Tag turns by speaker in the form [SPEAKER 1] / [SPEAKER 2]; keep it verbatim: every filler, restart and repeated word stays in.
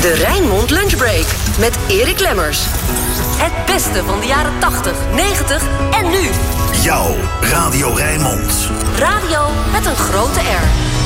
[SPEAKER 1] De Rijnmond Lunchbreak met Erik Lemmers. Het beste van de jaren tachtig, negentig en nu.
[SPEAKER 2] Jouw Radio Rijnmond.
[SPEAKER 1] Radio met een grote R.